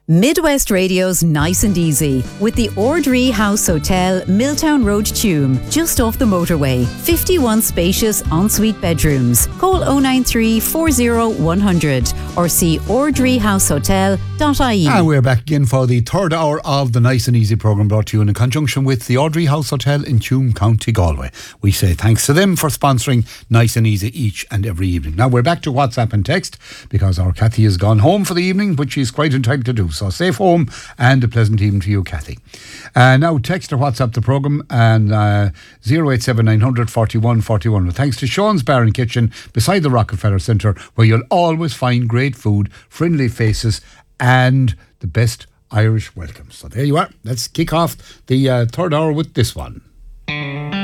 Midwest Radio's Nice and Easy with the Ordree House Hotel, Milltown Road, Tuam, just off the motorway. 51 spacious ensuite bedrooms. Call 093 40 100 or see ordreehousehotel.ie. And we're back again for the third hour of the Nice and Easy programme, brought to you in conjunction with the Ordree House Hotel in Tuam, County Galway. We say thanks to them for sponsoring Nice and Easy each and every evening. Now we're back to WhatsApp and text because our Kathy has gone home for the evening, which she's quite entitled to do. So safe home and a pleasant evening to you, Kathy. Now text or WhatsApp the programme and 087 900 41 41. With thanks to Sean's Bar and Kitchen beside the Rockefeller Centre, where you'll always find great food, friendly faces and the best Irish welcome. So there you are. Let's kick off the third hour with this one.